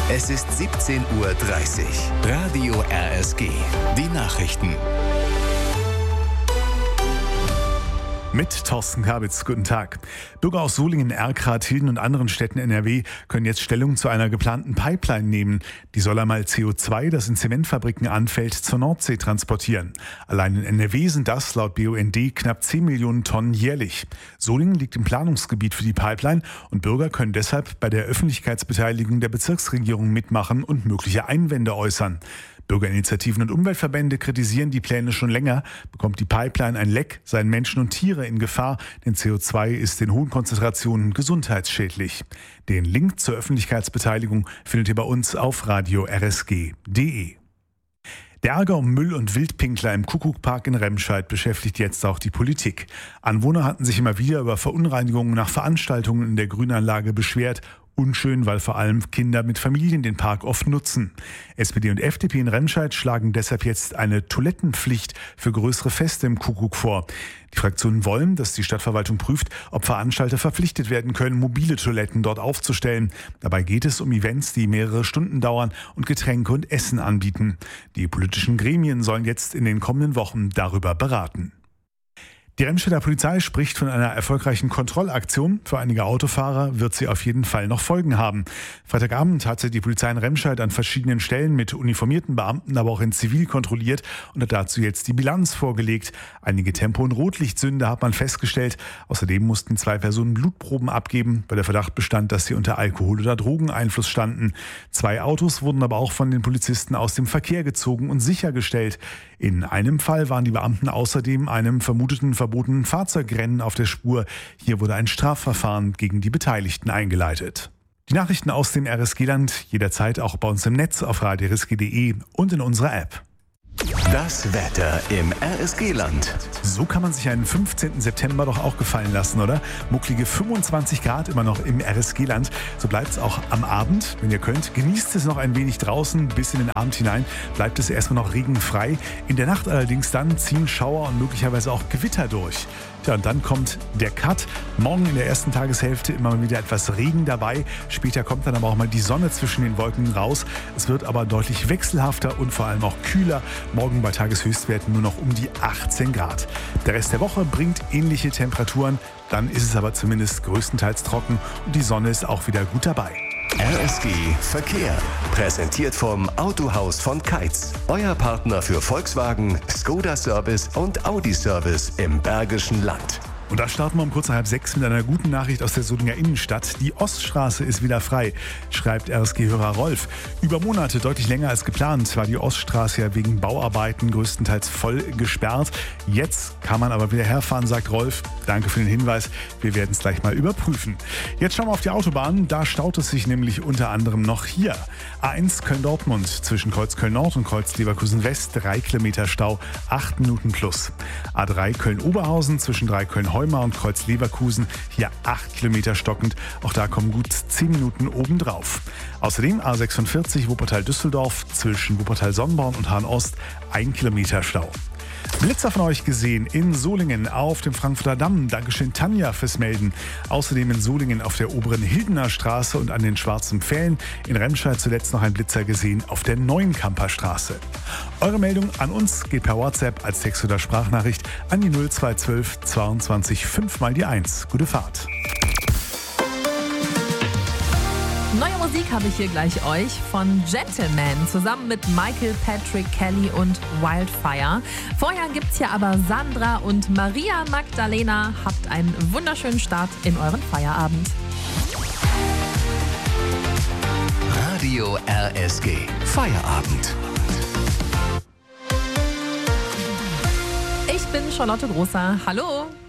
Es ist 17:30 Uhr. Radio RSG. Die Nachrichten. Mit Thorsten Kabitz, guten Tag. Bürger aus Solingen, Erkrath, Hilden und anderen Städten NRW können jetzt Stellung zu einer geplanten Pipeline nehmen. Die soll einmal CO2, das in Zementfabriken anfällt, zur Nordsee transportieren. Allein in NRW sind das laut BUND knapp 10 Millionen Tonnen jährlich. Solingen liegt im Planungsgebiet für die Pipeline und Bürger können deshalb bei der Öffentlichkeitsbeteiligung der Bezirksregierung mitmachen und mögliche Einwände äußern. Bürgerinitiativen und Umweltverbände kritisieren die Pläne schon länger. Bekommt die Pipeline ein Leck, seien Menschen und Tiere in Gefahr, denn CO2 ist in hohen Konzentrationen gesundheitsschädlich. Den Link zur Öffentlichkeitsbeteiligung findet ihr bei uns auf radio-rsg.de. Der Ärger um Müll- und Wildpinkler im Kuckuckpark in Remscheid beschäftigt jetzt auch die Politik. Anwohner hatten sich immer wieder über Verunreinigungen nach Veranstaltungen in der Grünanlage beschwert. Unschön, weil vor allem Kinder mit Familien den Park oft nutzen. SPD und FDP in Remscheid schlagen deshalb jetzt eine Toilettenpflicht für größere Feste im Kuckuck vor. Die Fraktionen wollen, dass die Stadtverwaltung prüft, ob Veranstalter verpflichtet werden können, mobile Toiletten dort aufzustellen. Dabei geht es um Events, die mehrere Stunden dauern und Getränke und Essen anbieten. Die politischen Gremien sollen jetzt in den kommenden Wochen darüber beraten. Die Remscheider Polizei spricht von einer erfolgreichen Kontrollaktion. Für einige Autofahrer wird sie auf jeden Fall noch Folgen haben. Freitagabend hatte die Polizei in Remscheid an verschiedenen Stellen mit uniformierten Beamten, aber auch in Zivil kontrolliert und hat dazu jetzt die Bilanz vorgelegt. Einige Tempo- und Rotlichtsünder hat man festgestellt. Außerdem mussten 2 Personen Blutproben abgeben, weil der Verdacht bestand, dass sie unter Alkohol- oder Drogeneinfluss standen. 2 Autos wurden aber auch von den Polizisten aus dem Verkehr gezogen und sichergestellt. In einem Fall waren die Beamten außerdem einem vermuteten verbotenen Fahrzeugrennen auf der Spur. Hier wurde ein Strafverfahren gegen die Beteiligten eingeleitet. Die Nachrichten aus dem RSG-Land jederzeit auch bei uns im Netz auf radio-rsg.de und in unserer App. Das Wetter im RSG-Land. So kann man sich einen 15. September doch auch gefallen lassen, oder? Mucklige 25 Grad immer noch im RSG-Land. So bleibt es auch am Abend. Wenn ihr könnt, genießt es noch ein wenig draußen. Bis in den Abend hinein bleibt es erstmal noch regenfrei. In der Nacht allerdings dann ziehen Schauer und möglicherweise auch Gewitter durch. Ja, und dann kommt der Cut. Morgen in der ersten Tageshälfte immer mal wieder etwas Regen dabei. Später kommt dann aber auch mal die Sonne zwischen den Wolken raus. Es wird aber deutlich wechselhafter und vor allem auch kühler. Morgen bei Tageshöchstwerten nur noch um die 18 Grad. Der Rest der Woche bringt ähnliche Temperaturen. Dann ist es aber zumindest größtenteils trocken und die Sonne ist auch wieder gut dabei. RSG Verkehr. Präsentiert vom Autohaus von Keitz. Euer Partner für Volkswagen, Skoda Service und Audi Service im Bergischen Land. Und da starten wir um kurz nach 5:30 mit einer guten Nachricht aus der Solinger Innenstadt. Die Oststraße ist wieder frei, schreibt RSG-Hörer Rolf. Über Monate, deutlich länger als geplant, war die Oststraße ja wegen Bauarbeiten größtenteils voll gesperrt. Jetzt kann man aber wieder herfahren, sagt Rolf. Danke für den Hinweis. Wir werden es gleich mal überprüfen. Jetzt schauen wir auf die Autobahn. Da staut es sich nämlich unter anderem noch hier. A1 Köln-Dortmund zwischen Kreuz Köln-Nord und Kreuz Leverkusen-West 3 Kilometer Stau, 8 Minuten plus. A3 Köln-Oberhausen zwischen 3 Köln-Heumar und Kreuz Leverkusen, hier 8 Kilometer stockend. Auch da kommen gut 10 Minuten obendrauf. Außerdem A46 Wuppertal-Düsseldorf zwischen Wuppertal-Sonnborn und Hahn-Ost 1 Kilometer Stau. Blitzer von euch gesehen in Solingen auf dem Frankfurter Damm. Dankeschön Tanja fürs Melden. Außerdem in Solingen auf der oberen Hildener Straße und an den Schwarzen Pfählen. In Remscheid zuletzt noch ein Blitzer gesehen auf der Neuenkamper Straße. Eure Meldung an uns geht per WhatsApp als Text- oder Sprachnachricht an die 0212 22 5 mal die 1. Gute Fahrt. Neue Musik habe ich hier gleich euch von Gentleman zusammen mit Michael, Patrick, Kelly und Wildfire. Vorher gibt's hier aber Sandra und Maria Magdalena. Habt einen wunderschönen Start in euren Feierabend. Radio RSG Feierabend. Ich bin Charlotte Großer. Hallo.